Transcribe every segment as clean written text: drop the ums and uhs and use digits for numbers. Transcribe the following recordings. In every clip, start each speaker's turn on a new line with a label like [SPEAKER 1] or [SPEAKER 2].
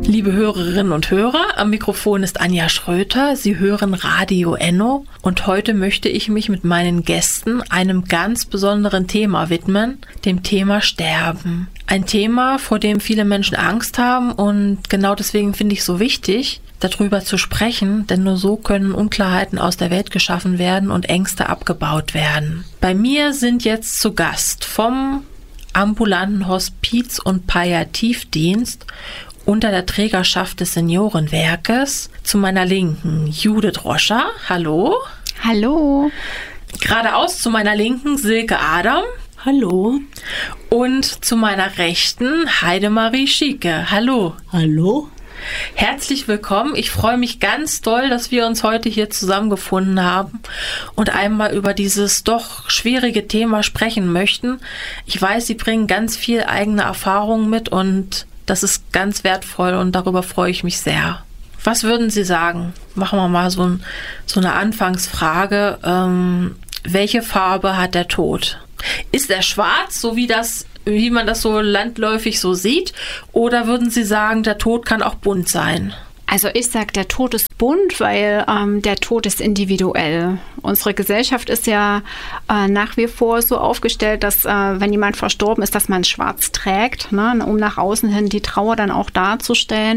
[SPEAKER 1] Liebe Hörerinnen und Hörer, am Mikrofon ist Anja Schröter. Sie hören Radio Enno und heute möchte ich mich mit meinen Gästen einem ganz besonderen Thema widmen, dem Thema Sterben. Ein Thema, vor dem viele Menschen Angst haben und genau deswegen finde ich es so wichtig, darüber zu sprechen, denn nur so können Unklarheiten aus der Welt geschaffen werden und Ängste abgebaut werden. Bei mir sind jetzt zu Gast vom ambulanten Hospiz- und Palliativdienst unter der Trägerschaft des Seniorenwerkes zu meiner Linken Judith Roscher. Hallo.
[SPEAKER 2] Hallo.
[SPEAKER 1] Geradeaus zu meiner Linken Silke Adam.
[SPEAKER 3] Hallo.
[SPEAKER 1] Und zu meiner Rechten Heidemarie Schieke. Hallo.
[SPEAKER 3] Hallo.
[SPEAKER 1] Herzlich willkommen. Ich freue mich ganz doll, dass wir uns heute hier zusammengefunden haben und einmal über dieses doch schwierige Thema sprechen möchten. Ich weiß, Sie bringen ganz viel eigene Erfahrung mit und das ist ganz wertvoll und darüber freue ich mich sehr. Was würden Sie sagen? Machen wir mal so eine Anfangsfrage. Welche Farbe hat der Tod? Ist er schwarz, so wie man das so landläufig so sieht? Oder würden Sie sagen, der Tod kann auch bunt sein?
[SPEAKER 2] Also ich sage, der Tod ist bunt, weil der Tod ist individuell. Unsere Gesellschaft ist ja nach wie vor so aufgestellt, dass wenn jemand verstorben ist, dass man schwarz trägt, ne, um nach außen hin die Trauer dann auch darzustellen.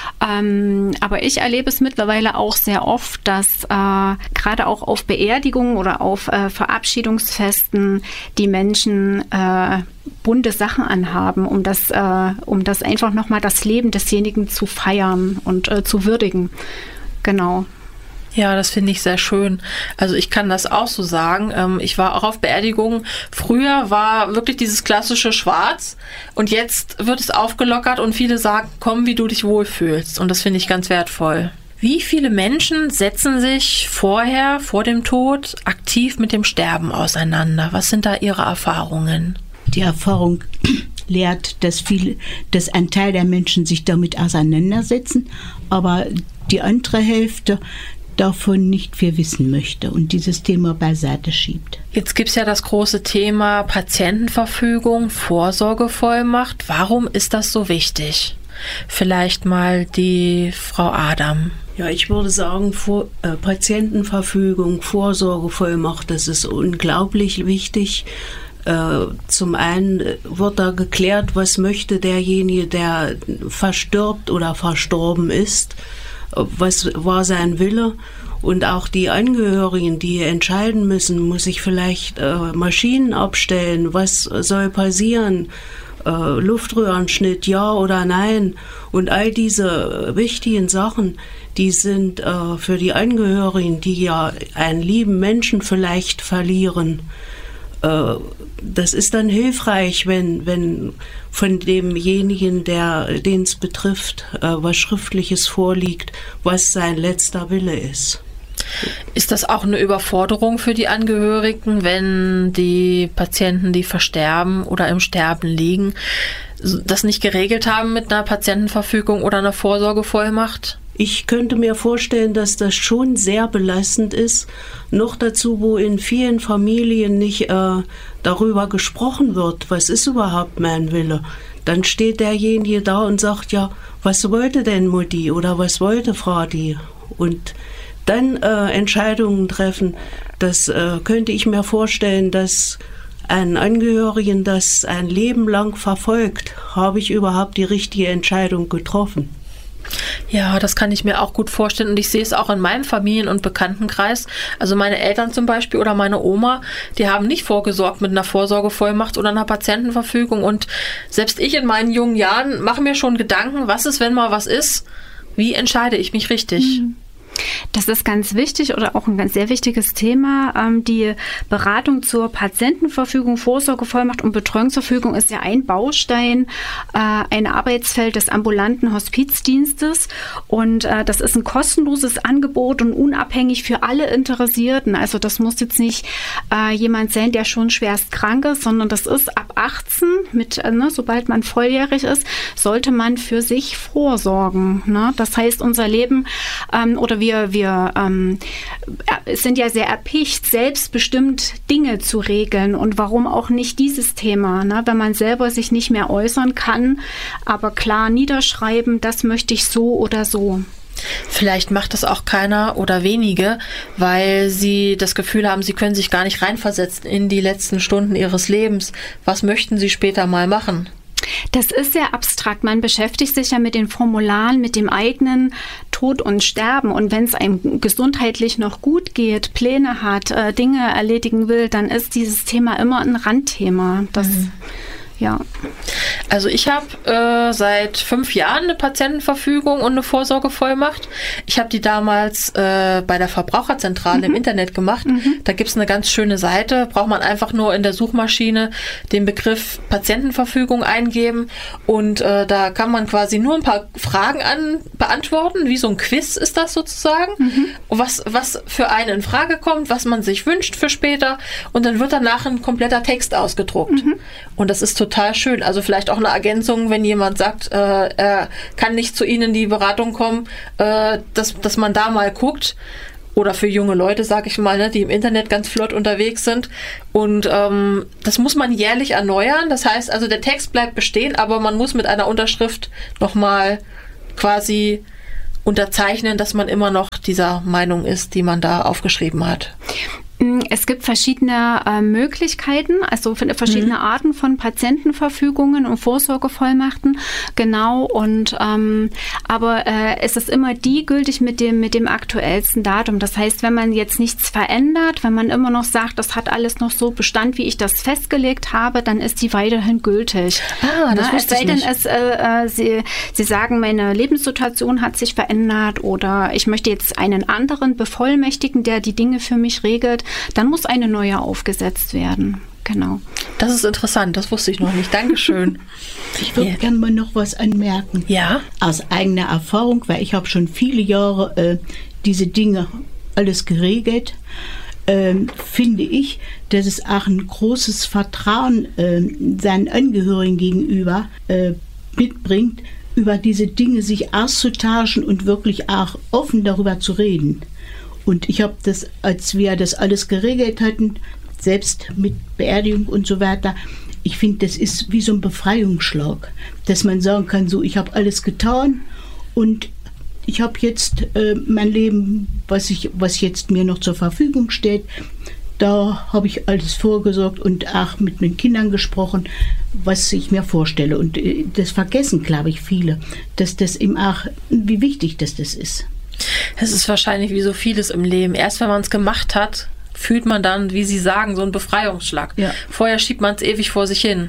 [SPEAKER 2] Aber ich erlebe es mittlerweile auch sehr oft, dass gerade auch auf Beerdigungen oder auf Verabschiedungsfesten die Menschen bunte Sachen anhaben, um das einfach nochmal das Leben desjenigen zu feiern und zu würdigen. Genau.
[SPEAKER 1] Ja, das finde ich sehr schön. Also ich kann das auch so sagen. Ich war auch auf Beerdigungen. Früher war wirklich dieses klassische Schwarz und jetzt wird es aufgelockert und viele sagen, komm, wie du dich wohlfühlst. Und das finde ich ganz wertvoll. Wie viele Menschen setzen sich vor dem Tod aktiv mit dem Sterben auseinander? Was sind da Ihre Erfahrungen?
[SPEAKER 3] Die Erfahrung lehrt, dass ein Teil der Menschen sich damit auseinandersetzen, aber die andere Hälfte davon nicht viel wissen möchte und dieses Thema beiseite schiebt.
[SPEAKER 1] Jetzt gibt es ja das große Thema Patientenverfügung, Vorsorgevollmacht. Warum ist das so wichtig? Vielleicht mal die Frau Adam.
[SPEAKER 4] Ja, ich würde sagen, Patientenverfügung, Vorsorgevollmacht, das ist unglaublich wichtig. Zum einen wird da geklärt, was möchte derjenige, der verstirbt oder verstorben ist, was war sein Wille, und auch die Angehörigen, die entscheiden müssen, muss ich vielleicht Maschinen abstellen, was soll passieren, Luftröhrenschnitt, ja oder nein, und all diese wichtigen Sachen, die sind für die Angehörigen, die ja einen lieben Menschen vielleicht verlieren, das ist dann hilfreich, wenn von demjenigen, den es betrifft, was Schriftliches vorliegt, was sein letzter Wille ist.
[SPEAKER 1] Ist das auch eine Überforderung für die Angehörigen, wenn die Patienten, die versterben oder im Sterben liegen, das nicht geregelt haben mit einer Patientenverfügung oder einer Vorsorgevollmacht?
[SPEAKER 4] Ich könnte mir vorstellen, dass das schon sehr belastend ist. Noch dazu, wo in vielen Familien nicht darüber gesprochen wird, was ist überhaupt mein Wille. Dann steht derjenige da und sagt, ja, was wollte denn Mutti oder was wollte Frati? Und dann Entscheidungen treffen, das könnte ich mir vorstellen, dass einen Angehörigen das ein Leben lang verfolgt. Habe ich überhaupt die richtige Entscheidung getroffen?
[SPEAKER 1] Ja, das kann ich mir auch gut vorstellen und ich sehe es auch in meinem Familien- und Bekanntenkreis. Also meine Eltern zum Beispiel oder meine Oma, die haben nicht vorgesorgt mit einer Vorsorgevollmacht oder einer Patientenverfügung und selbst ich in meinen jungen Jahren mache mir schon Gedanken, was ist, wenn mal was ist? Wie entscheide ich mich richtig?
[SPEAKER 2] Das ist ganz wichtig oder auch ein ganz sehr wichtiges Thema. Die Beratung zur Patientenverfügung, Vorsorgevollmacht und Betreuungsverfügung ist ja ein Baustein, ein Arbeitsfeld des ambulanten Hospizdienstes. Und das ist ein kostenloses Angebot und unabhängig für alle Interessierten. Also das muss jetzt nicht jemand sein, der schon schwerst krank ist, sondern das ist ab 18, sobald man volljährig ist, sollte man für sich vorsorgen. Ne? Das heißt, unser Leben oder wir wir sind ja sehr erpicht, selbstbestimmt Dinge zu regeln. Und warum auch nicht dieses Thema, ne? Wenn man selber sich nicht mehr äußern kann, aber klar niederschreiben, das möchte ich so oder so.
[SPEAKER 1] Vielleicht macht das auch keiner oder wenige, weil sie das Gefühl haben, sie können sich gar nicht reinversetzen in die letzten Stunden ihres Lebens. Was möchten sie später mal machen?
[SPEAKER 2] Das ist sehr abstrakt. Man beschäftigt sich ja mit den Formularen, mit dem eigenen Tod und Sterben. Und wenn es einem gesundheitlich noch gut geht, Pläne hat, Dinge erledigen will, dann ist dieses Thema immer ein Randthema. Das ja.
[SPEAKER 1] Also ich habe seit 5 Jahren eine Patientenverfügung und eine Vorsorgevollmacht. Ich habe die damals bei der Verbraucherzentrale im Internet gemacht. Da gibt es eine ganz schöne Seite. Braucht man einfach nur in der Suchmaschine den Begriff Patientenverfügung eingeben und da kann man quasi nur ein paar Fragen beantworten. Wie so ein Quiz ist das sozusagen. Was für einen in Frage kommt, was man sich wünscht für später und dann wird danach ein kompletter Text ausgedruckt. Und das ist total schön. Also vielleicht auch eine Ergänzung, wenn jemand sagt, er kann nicht zu Ihnen in die Beratung kommen, dass man da mal guckt. Oder für junge Leute, sag ich mal, ne, die im Internet ganz flott unterwegs sind. Und das muss man jährlich erneuern. Das heißt, also der Text bleibt bestehen, aber man muss mit einer Unterschrift nochmal quasi unterzeichnen, dass man immer noch dieser Meinung ist, die man da aufgeschrieben hat.
[SPEAKER 2] Es gibt verschiedene Möglichkeiten, also verschiedene Arten von Patientenverfügungen und Vorsorgevollmachten, genau. Und aber es ist immer die gültig mit dem aktuellsten Datum. Das heißt, wenn man jetzt nichts verändert, wenn man immer noch sagt, das hat alles noch so Bestand, wie ich das festgelegt habe, dann ist die weiterhin gültig.
[SPEAKER 1] Das wusste ich nicht.
[SPEAKER 2] Es sei denn, Sie sagen, meine Lebenssituation hat sich verändert oder ich möchte jetzt einen anderen bevollmächtigen, der die Dinge für mich regelt. Dann muss eine neue aufgesetzt werden. Genau.
[SPEAKER 1] Das ist interessant, das wusste ich noch nicht. Dankeschön.
[SPEAKER 3] Ich würde gerne mal noch was anmerken.
[SPEAKER 1] Ja.
[SPEAKER 3] Aus eigener Erfahrung, weil ich habe schon viele Jahre diese Dinge alles geregelt, finde ich, dass es auch ein großes Vertrauen seinen Angehörigen gegenüber mitbringt, über diese Dinge sich auszutauschen und wirklich auch offen darüber zu reden. Und ich habe das, als wir das alles geregelt hatten, selbst mit Beerdigung und so weiter, ich finde, das ist wie so ein Befreiungsschlag, dass man sagen kann, so, ich habe alles getan und ich habe jetzt mein Leben, was jetzt mir noch zur Verfügung steht, da habe ich alles vorgesorgt und auch mit den Kindern gesprochen, was ich mir vorstelle. Und das vergessen, glaube ich, viele, dass das eben auch, wie wichtig das ist.
[SPEAKER 1] Es ist wahrscheinlich wie so vieles im Leben. Erst wenn man es gemacht hat, fühlt man dann, wie Sie sagen, so einen Befreiungsschlag. Ja. Vorher schiebt man es ewig vor sich hin.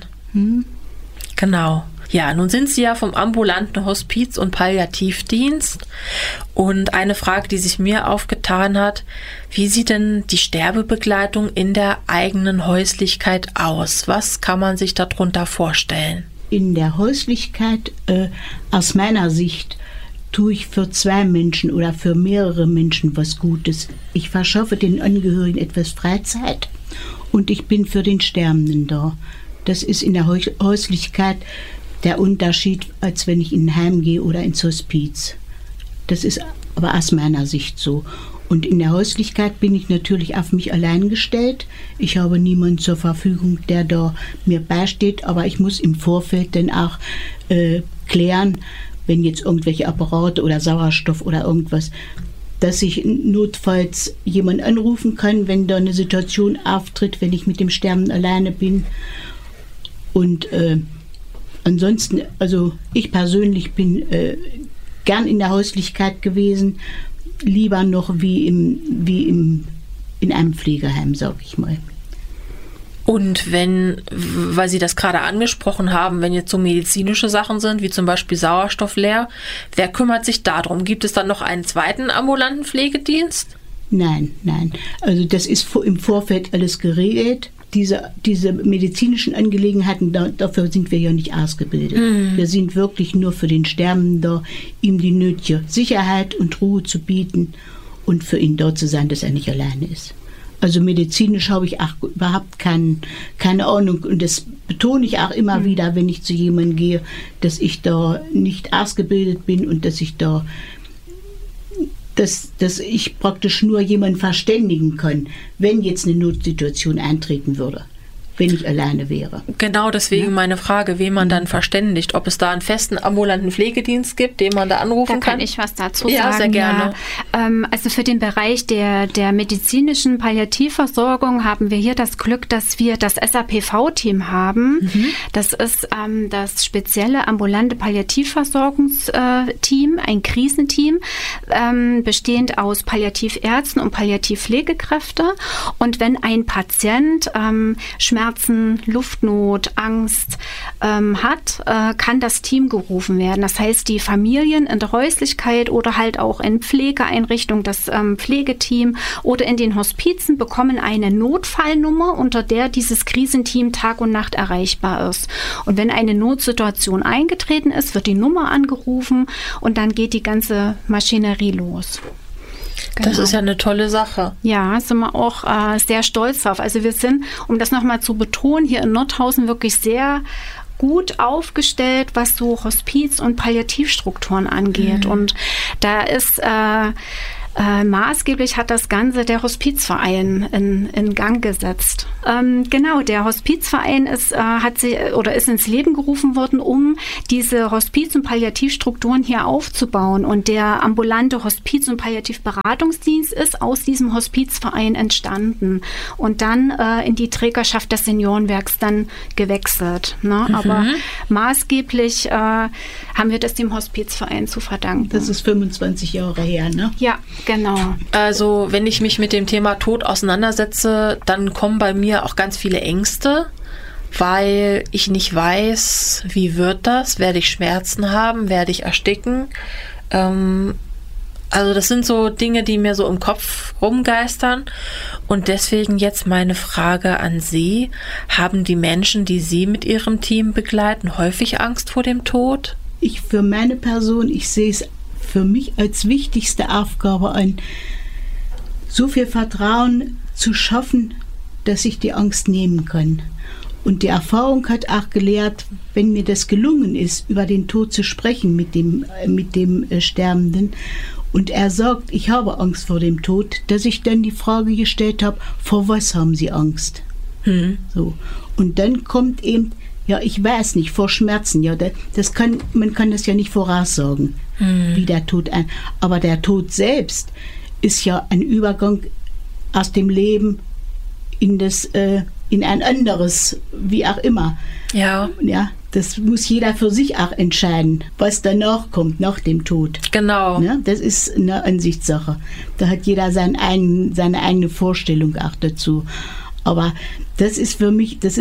[SPEAKER 1] Genau. Ja, nun sind Sie ja vom ambulanten Hospiz- und Palliativdienst. Und eine Frage, die sich mir aufgetan hat, wie sieht denn die Sterbebegleitung in der eigenen Häuslichkeit aus? Was kann man sich darunter vorstellen?
[SPEAKER 3] In der Häuslichkeit, aus meiner Sicht, tue ich für 2 Menschen oder für mehrere Menschen was Gutes. Ich verschaffe den Angehörigen etwas Freizeit und ich bin für den Sterbenden da. Das ist in der Häuslichkeit der Unterschied, als wenn ich in ein Heim gehe oder ins Hospiz. Das ist aber aus meiner Sicht so. Und in der Häuslichkeit bin ich natürlich auf mich allein gestellt. Ich habe niemanden zur Verfügung, der da mir beisteht, aber ich muss im Vorfeld dann auch klären, wenn jetzt irgendwelche Apparate oder Sauerstoff oder irgendwas, dass ich notfalls jemanden anrufen kann, wenn da eine Situation auftritt, wenn ich mit dem Sterben alleine bin. Und ansonsten, also ich persönlich bin gern in der Häuslichkeit gewesen, lieber noch wie in einem Pflegeheim, sag ich mal.
[SPEAKER 1] Und weil Sie das gerade angesprochen haben, wenn jetzt so medizinische Sachen sind, wie zum Beispiel Sauerstoffleer, wer kümmert sich darum? Gibt es dann noch einen zweiten ambulanten Pflegedienst?
[SPEAKER 3] Nein. Also das ist im Vorfeld alles geregelt. Diese medizinischen Angelegenheiten, dafür sind wir ja nicht ausgebildet. Wir sind wirklich nur für den Sterbenden da, ihm die nötige Sicherheit und Ruhe zu bieten und für ihn dort zu sein, dass er nicht alleine ist. Also medizinisch habe ich auch überhaupt keine Ahnung und das betone ich auch immer wieder, wenn ich zu jemandem gehe, dass ich da nicht ausgebildet bin und dass ich da dass ich praktisch nur jemanden verständigen kann, wenn jetzt eine Notsituation eintreten würde, wenn ich alleine wäre.
[SPEAKER 1] Genau, deswegen meine Frage, wen man dann verständigt, ob es da einen festen ambulanten Pflegedienst gibt, den man da anrufen kann.
[SPEAKER 2] Da kann ich was dazu sagen.
[SPEAKER 1] Ja, sehr gerne.
[SPEAKER 2] Ja, also für den Bereich der medizinischen Palliativversorgung haben wir hier das Glück, dass wir das SAPV-Team haben. Das ist das spezielle ambulante Palliativversorgungsteam, ein Krisenteam, bestehend aus Palliativärzten und Palliativpflegekräfte. Und wenn ein Patient Schmerzen, Luftnot, Angst hat, kann das Team gerufen werden. Das heißt, die Familien in der Häuslichkeit oder halt auch in Pflegeeinrichtungen, das Pflegeteam oder in den Hospizen bekommen eine Notfallnummer, unter der dieses Krisenteam Tag und Nacht erreichbar ist. Und wenn eine Notsituation eingetreten ist, wird die Nummer angerufen und dann geht die ganze Maschinerie los. Genau.
[SPEAKER 1] Das ist ja eine tolle Sache.
[SPEAKER 2] Ja, sind wir auch sehr stolz drauf. Also wir sind, um das nochmal zu betonen, hier in Nordhausen wirklich sehr gut aufgestellt, was so Hospiz- und Palliativstrukturen angeht. Und da ist maßgeblich hat das Ganze der Hospizverein in Gang gesetzt. Genau, der Hospizverein ist ins Leben gerufen worden, um diese Hospiz- und Palliativstrukturen hier aufzubauen. Und der ambulante Hospiz- und Palliativberatungsdienst ist aus diesem Hospizverein entstanden und dann in die Trägerschaft des Seniorenwerks dann gewechselt. Ne? Aber maßgeblich haben wir das dem Hospizverein zu verdanken.
[SPEAKER 3] Das ist 25 Jahre her, ne?
[SPEAKER 2] Ja, genau.
[SPEAKER 1] Also wenn ich mich mit dem Thema Tod auseinandersetze, dann kommen bei mir auch ganz viele Ängste, weil ich nicht weiß, wie wird das? Werde ich Schmerzen haben? Werde ich ersticken? Also das sind so Dinge, die mir so im Kopf rumgeistern. Und deswegen jetzt meine Frage an Sie. Haben die Menschen, die Sie mit Ihrem Team begleiten, häufig Angst vor dem Tod?
[SPEAKER 3] Für meine Person, ich sehe es für mich als wichtigste Aufgabe an, so viel Vertrauen zu schaffen, dass ich die Angst nehmen kann. Und die Erfahrung hat auch gelehrt, wenn mir das gelungen ist, über den Tod zu sprechen mit dem Sterbenden, und er sagt, ich habe Angst vor dem Tod, dass ich dann die Frage gestellt habe, vor was haben Sie Angst? So. Und dann kommt eben, ja, ich weiß nicht, vor Schmerzen. Ja, man kann das ja nicht voraussagen, wie der Tod aber der Tod selbst ist ja ein Übergang aus dem Leben in ein anderes, wie auch immer. Ja. Ja, das muss jeder für sich auch entscheiden, was danach kommt, nach dem Tod.
[SPEAKER 1] Genau.
[SPEAKER 3] Ja, das ist eine Ansichtssache. Da hat jeder seine eigene Vorstellung auch dazu. Aber das ist für mich das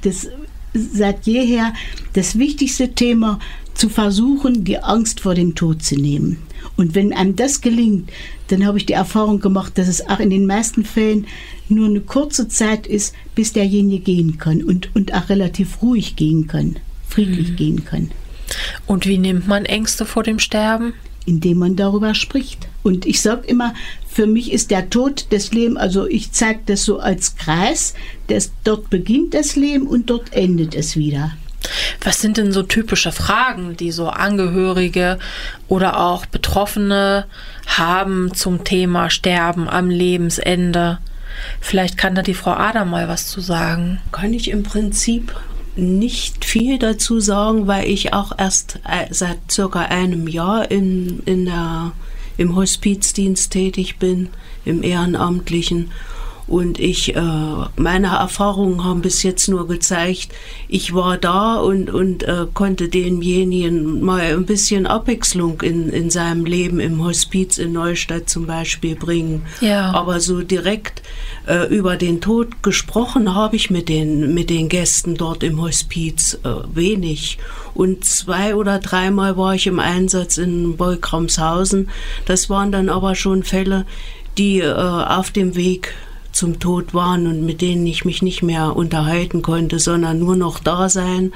[SPEAKER 3] seit jeher das wichtigste Thema, zu versuchen, die Angst vor dem Tod zu nehmen. Und wenn einem das gelingt, dann habe ich die Erfahrung gemacht, dass es auch in den meisten Fällen nur eine kurze Zeit ist, bis derjenige gehen kann und auch relativ ruhig gehen kann, friedlich gehen kann.
[SPEAKER 1] Und wie nimmt man Ängste vor dem Sterben?
[SPEAKER 3] Indem man darüber spricht. Und ich sage immer, für mich ist der Tod das Leben, also ich zeige das so als Kreis, dort beginnt das Leben und dort endet es wieder.
[SPEAKER 1] Was sind denn so typische Fragen, die so Angehörige oder auch Betroffene haben zum Thema Sterben am Lebensende? Vielleicht kann da die Frau Adam mal was zu sagen.
[SPEAKER 4] Kann ich im Prinzip nicht viel dazu sagen, weil ich auch erst seit circa einem Jahr im Hospizdienst tätig bin, im Ehrenamtlichen. Und meine Erfahrungen haben bis jetzt nur gezeigt, ich war da und konnte demjenigen mal ein bisschen Abwechslung in seinem Leben im Hospiz in Neustadt zum Beispiel bringen.
[SPEAKER 1] Ja.
[SPEAKER 4] Aber so direkt über den Tod gesprochen habe ich mit den Gästen dort im Hospiz wenig. Und 2 oder 3 Mal war ich im Einsatz in Beugramshausen. Das waren dann aber schon Fälle, die auf dem Weg zum Tod waren und mit denen ich mich nicht mehr unterhalten konnte, sondern nur noch da sein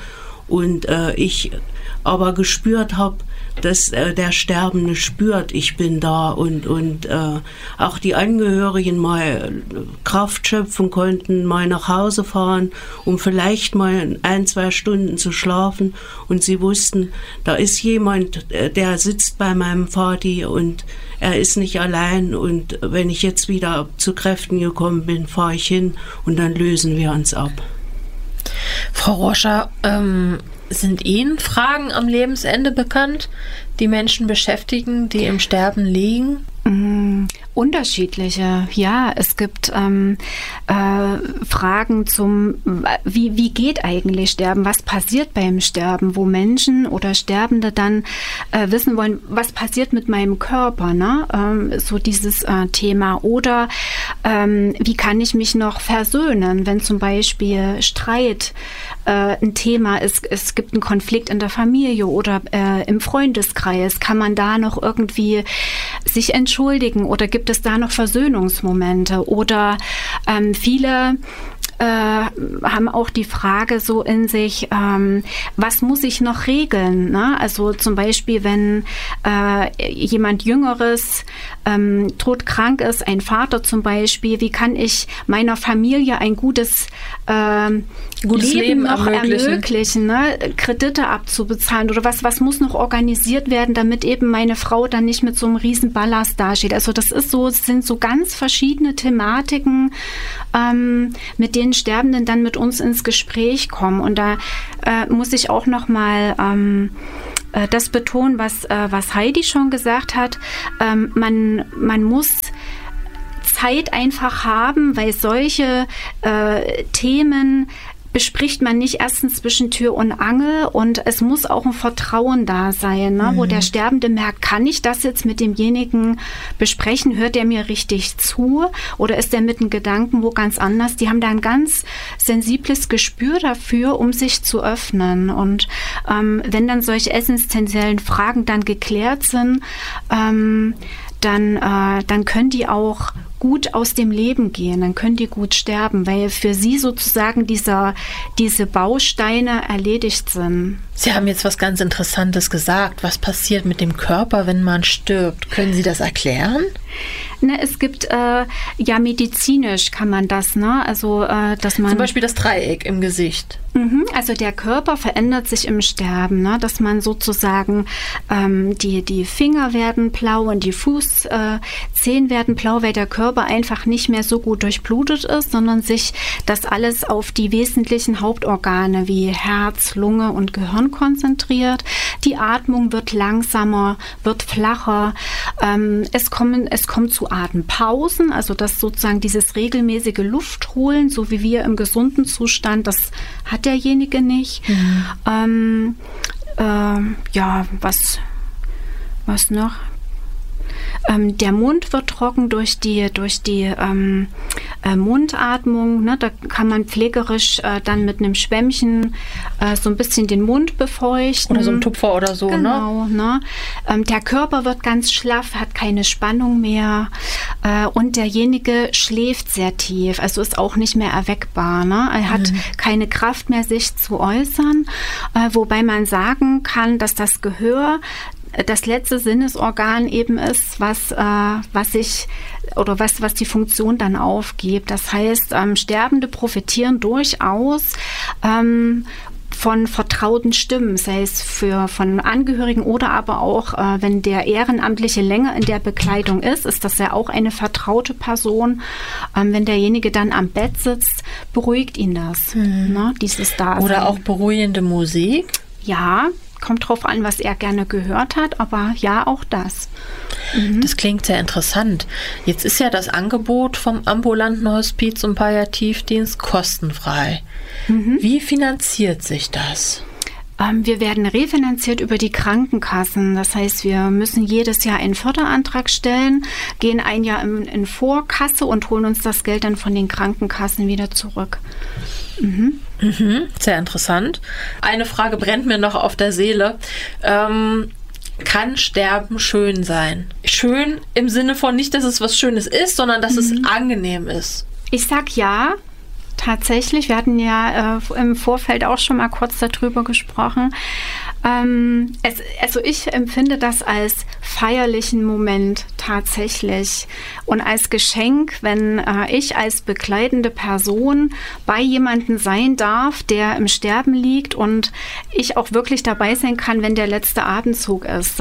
[SPEAKER 4] Und ich aber gespürt habe, dass der Sterbende spürt, ich bin da und auch die Angehörigen mal Kraft schöpfen konnten, mal nach Hause fahren, um vielleicht mal 1-2 Stunden zu schlafen und sie wussten, da ist jemand, der sitzt bei meinem Vati und er ist nicht allein und wenn ich jetzt wieder zu Kräften gekommen bin, fahre ich hin und dann lösen wir uns ab.
[SPEAKER 1] Frau Roscher, sind Ihnen Fragen am Lebensende bekannt, die Menschen beschäftigen, die im Sterben liegen?
[SPEAKER 2] Unterschiedliche, ja. Es gibt Fragen zum, wie geht eigentlich Sterben? Was passiert beim Sterben? Wo Menschen oder Sterbende dann wissen wollen, was passiert mit meinem Körper? Ne? So dieses Thema. Oder wie kann ich mich noch versöhnen, wenn zum Beispiel Streit ein Thema ist, es gibt einen Konflikt in der Familie oder im Freundeskreis, kann man da noch irgendwie sich entschuldigen oder gibt es da noch Versöhnungsmomente? Oder viele haben auch die Frage so in sich, was muss ich noch regeln? Ne? Also zum Beispiel, wenn jemand Jüngeres todkrank ist, ein Vater zum Beispiel, wie kann ich meiner Familie ein gutes Leben noch ermöglichen, ne? Kredite abzubezahlen oder was muss noch organisiert werden, damit eben meine Frau dann nicht mit so einem riesen Ballast dasteht. Also das sind so ganz verschiedene Thematiken, mit denen Sterbenden dann mit uns ins Gespräch kommen. Und da muss ich auch noch mal das betonen, was Heidi schon gesagt hat. Man muss Zeit einfach haben, weil solche Themen bespricht man nicht erstens zwischen Tür und Angel und es muss auch ein Vertrauen da sein, ne? Wo der Sterbende merkt, kann ich das jetzt mit demjenigen besprechen? Hört der mir richtig zu? Oder ist der mit einem Gedanken wo ganz anders? Die haben da ein ganz sensibles Gespür dafür, um sich zu öffnen. Und wenn dann solche essentiellen Fragen dann geklärt sind, dann können die auch gut aus dem Leben gehen, dann können die gut sterben, weil für sie sozusagen diese Bausteine erledigt sind.
[SPEAKER 1] Sie haben jetzt was ganz Interessantes gesagt. Was passiert mit dem Körper, wenn man stirbt? Können Sie das erklären?
[SPEAKER 2] Ne, es gibt ja medizinisch kann man das, ne? Also dass man
[SPEAKER 1] zum Beispiel das Dreieck im Gesicht.
[SPEAKER 2] Also der Körper verändert sich im Sterben, ne? Dass man sozusagen die Finger werden blau und die Fußzehen werden blau, weil der Körper einfach nicht mehr so gut durchblutet ist, sondern sich das alles auf die wesentlichen Hauptorgane wie Herz, Lunge und Gehirn konzentriert. Die Atmung wird langsamer, wird flacher. Es kommt zu Atempausen, also das sozusagen dieses regelmäßige Luftholen, so wie wir im gesunden Zustand, das hat derjenige nicht. Ja, was noch? Der Mund wird trocken durch die Mundatmung. Ne? Da kann man pflegerisch dann mit einem Schwämmchen so ein bisschen den Mund befeuchten.
[SPEAKER 1] Oder so ein Tupfer oder so.
[SPEAKER 2] Genau. Ne? Der Körper wird ganz schlaff, hat keine Spannung mehr und derjenige schläft sehr tief. Also ist auch nicht mehr erweckbar. Ne? Er hat keine Kraft mehr, sich zu äußern. Wobei man sagen kann, dass das Gehör das letzte Sinnesorgan eben ist, was die Funktion dann aufgibt. Das heißt, Sterbende profitieren durchaus von vertrauten Stimmen, sei es von Angehörigen oder aber auch, wenn der Ehrenamtliche länger in der Begleitung ist das ja auch eine vertraute Person. Wenn derjenige dann am Bett sitzt, beruhigt ihn das, ne, dieses Dasein.
[SPEAKER 1] Oder auch beruhigende Musik?
[SPEAKER 2] Ja, kommt drauf an, was er gerne gehört hat, aber ja, auch das.
[SPEAKER 1] Das klingt sehr interessant. Jetzt ist ja das Angebot vom ambulanten Hospiz und Palliativdienst kostenfrei. Wie finanziert sich das?
[SPEAKER 2] Wir werden refinanziert über die Krankenkassen. Das heißt, wir müssen jedes Jahr einen Förderantrag stellen, gehen ein Jahr in Vorkasse und holen uns das Geld dann von den Krankenkassen wieder zurück.
[SPEAKER 1] Sehr interessant. Eine Frage brennt mir noch auf der Seele. Kann Sterben schön sein? Schön im Sinne von nicht, dass es was Schönes ist, sondern dass es angenehm ist.
[SPEAKER 2] Ich sag ja. tatsächlich. Wir hatten ja im Vorfeld auch schon mal kurz darüber gesprochen. Also ich empfinde das als feierlichen Moment tatsächlich und als Geschenk, wenn ich als begleitende Person bei jemandem sein darf, der im Sterben liegt und ich auch wirklich dabei sein kann, wenn der letzte Atemzug ist.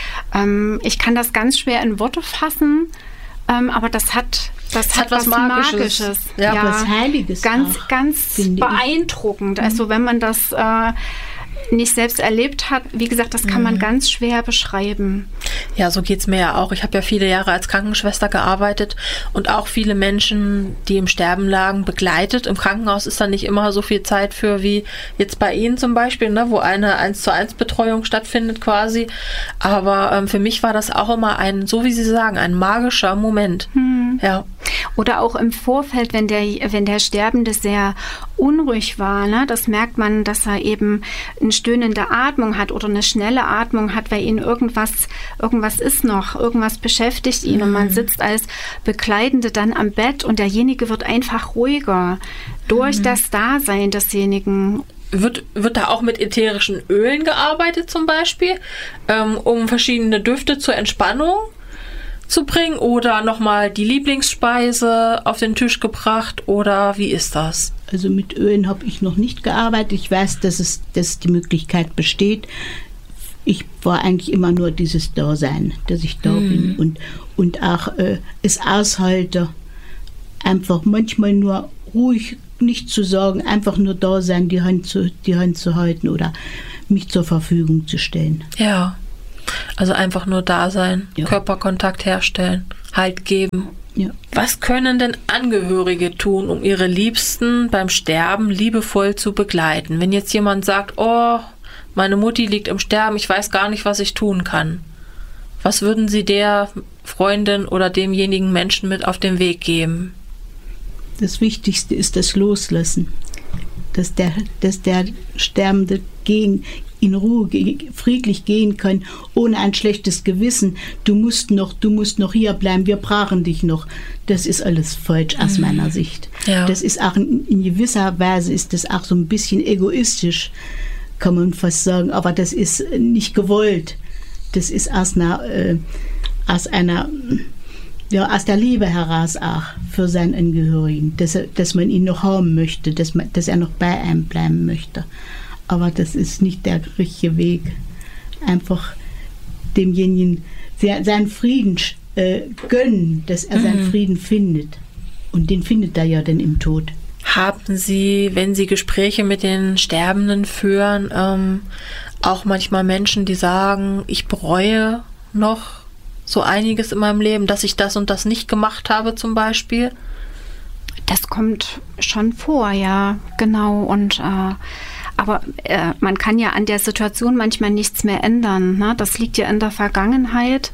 [SPEAKER 2] Ich kann das ganz schwer in Worte fassen, aber das hat was Magisches.
[SPEAKER 3] Ja, was Heiliges.
[SPEAKER 2] Ganz beeindruckend. Also wenn man das nicht selbst erlebt hat, wie gesagt, das kann man ganz schwer beschreiben.
[SPEAKER 1] Ja, so geht's mir ja auch. Ich habe ja viele Jahre als Krankenschwester gearbeitet und auch viele Menschen, die im Sterben lagen, begleitet. Im Krankenhaus ist da nicht immer so viel Zeit für wie jetzt bei Ihnen zum Beispiel, ne, wo eine 1:1 Betreuung stattfindet quasi. Aber für mich war das auch immer so wie Sie sagen, ein magischer Moment. Ja.
[SPEAKER 2] Oder auch im Vorfeld, wenn der Sterbende sehr unruhig war, ne, das merkt man, dass er eben eine stöhnende Atmung hat oder eine schnelle Atmung hat, weil ihn irgendwas ist noch, irgendwas beschäftigt ihn und man sitzt als Begleitende dann am Bett und derjenige wird einfach ruhiger durch das Dasein desjenigen.
[SPEAKER 1] Wird da auch mit ätherischen Ölen gearbeitet zum Beispiel, um verschiedene Düfte zur Entspannung zu bringen oder nochmal die Lieblingsspeise auf den Tisch gebracht oder wie ist das?
[SPEAKER 3] Also mit Ölen habe ich noch nicht gearbeitet. Ich weiß, dass die Möglichkeit besteht. Ich war eigentlich immer nur dieses Dasein, dass ich da bin und auch es aushalte, einfach manchmal nur ruhig nicht zu sagen, einfach nur da sein, die Hand zu halten oder mich zur Verfügung zu stellen.
[SPEAKER 1] Ja. Also einfach nur da sein, ja. Körperkontakt herstellen, Halt geben.
[SPEAKER 3] Ja.
[SPEAKER 1] Was können denn Angehörige tun, um ihre Liebsten beim Sterben liebevoll zu begleiten? Wenn jetzt jemand sagt, oh, meine Mutti liegt im Sterben, ich weiß gar nicht, was ich tun kann. Was würden Sie der Freundin oder demjenigen Menschen mit auf den Weg geben?
[SPEAKER 3] Das Wichtigste ist das Loslassen. Dass der Sterbende in Ruhe friedlich gehen kann, ohne ein schlechtes Gewissen. Du musst noch hier bleiben, wir brauchen dich noch. Das ist alles falsch aus meiner Sicht.
[SPEAKER 1] Ja.
[SPEAKER 3] Das ist auch in gewisser Weise ist das auch so ein bisschen egoistisch, kann man fast sagen, aber das ist nicht gewollt. Das ist aus der Liebe heraus auch für seinen Angehörigen, dass man ihn noch haben möchte, dass er noch bei einem bleiben möchte. Aber das ist nicht der richtige Weg. Einfach demjenigen seinen Frieden gönnen, dass er seinen Frieden findet. Und den findet er ja dann im Tod.
[SPEAKER 1] Haben Sie, wenn Sie Gespräche mit den Sterbenden führen, auch manchmal Menschen, die sagen, ich bereue noch so einiges in meinem Leben, dass ich das und das nicht gemacht habe zum Beispiel?
[SPEAKER 2] Das kommt schon vor, ja, genau. Und aber man kann ja an der Situation manchmal nichts mehr ändern. Ne? Das liegt ja in der Vergangenheit.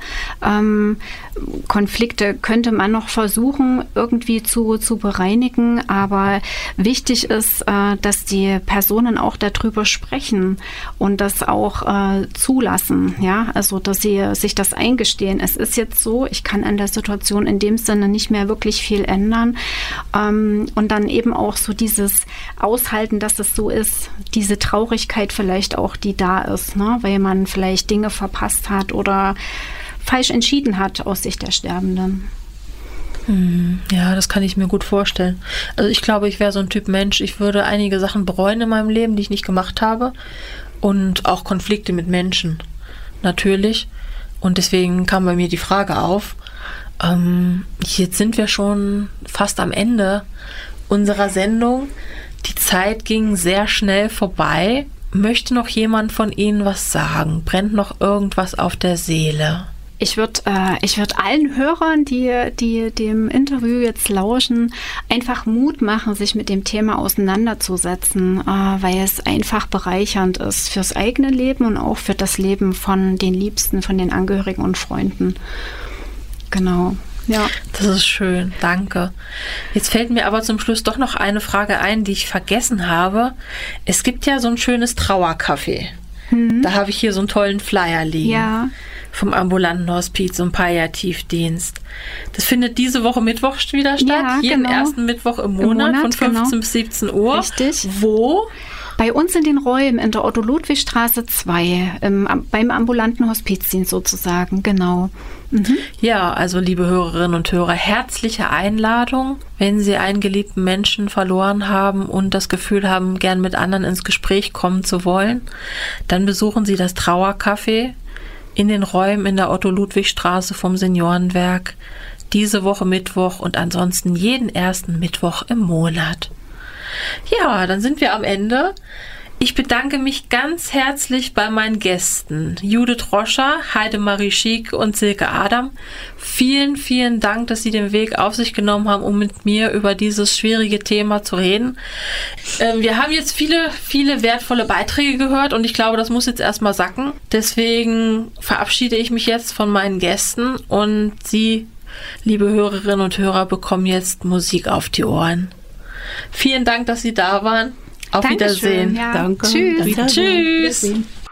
[SPEAKER 2] Konflikte könnte man noch versuchen, irgendwie zu bereinigen. Aber wichtig ist, dass die Personen auch darüber sprechen und das auch zulassen. Ja? Also, dass sie sich das eingestehen. Es ist jetzt so, ich kann an der Situation in dem Sinne nicht mehr wirklich viel ändern. Und dann eben auch so dieses Aushalten, dass es so ist, diese Traurigkeit vielleicht auch, die da ist, ne? Weil man vielleicht Dinge verpasst hat oder falsch entschieden hat aus Sicht der Sterbenden.
[SPEAKER 1] Ja, das kann ich mir gut vorstellen. Also ich glaube, ich wäre so ein Typ Mensch, ich würde einige Sachen bereuen in meinem Leben, die ich nicht gemacht habe und auch Konflikte mit Menschen, natürlich. Und deswegen kam bei mir die Frage auf, jetzt sind wir schon fast am Ende unserer Sendung. Die Zeit ging sehr schnell vorbei. Möchte noch jemand von Ihnen was sagen? Brennt noch irgendwas auf der Seele?
[SPEAKER 2] Ich würde allen Hörern, die dem Interview jetzt lauschen, einfach Mut machen, sich mit dem Thema auseinanderzusetzen, weil es einfach bereichernd ist fürs eigene Leben und auch für das Leben von den Liebsten, von den Angehörigen und Freunden. Genau. Ja. Das
[SPEAKER 1] ist schön, danke. Jetzt fällt mir aber zum Schluss doch noch eine Frage ein, die ich vergessen habe. Es gibt ja so ein schönes Trauercafé. Da habe ich hier so einen tollen Flyer liegen.
[SPEAKER 2] Ja.
[SPEAKER 1] vom ambulanten Hospiz und Palliativdienst. Das findet diese Woche Mittwoch wieder statt,
[SPEAKER 2] Ja,
[SPEAKER 1] jeden
[SPEAKER 2] genau.
[SPEAKER 1] ersten Mittwoch im Monat von 15 bis 17 Uhr.
[SPEAKER 2] Richtig.
[SPEAKER 1] Wo?
[SPEAKER 2] Bei uns in den Räumen in der Otto-Ludwig-Straße 2, beim ambulanten Hospizdienst sozusagen, genau. Mhm.
[SPEAKER 1] Ja, also liebe Hörerinnen und Hörer, herzliche Einladung, wenn Sie einen geliebten Menschen verloren haben und das Gefühl haben, gern mit anderen ins Gespräch kommen zu wollen, dann besuchen Sie das Trauercafé in den Räumen in der Otto-Ludwig-Straße vom Seniorenwerk diese Woche Mittwoch und ansonsten jeden ersten Mittwoch im Monat. Ja, dann sind wir am Ende. Ich bedanke mich ganz herzlich bei meinen Gästen, Judith Roscher, Heidemarie Schiek und Silke Adam. Vielen, vielen Dank, dass Sie den Weg auf sich genommen haben, um mit mir über dieses schwierige Thema zu reden. Wir haben jetzt viele, viele wertvolle Beiträge gehört und ich glaube, das muss jetzt erstmal sacken. Deswegen verabschiede ich mich jetzt von meinen Gästen und Sie, liebe Hörerinnen und Hörer, bekommen jetzt Musik auf die Ohren. Vielen Dank, dass Sie da waren. Auf
[SPEAKER 2] Dankeschön,
[SPEAKER 1] Wiedersehen.
[SPEAKER 2] ja.
[SPEAKER 4] Danke.
[SPEAKER 2] Tschüss.
[SPEAKER 4] Wiedersehen.
[SPEAKER 1] Tschüss.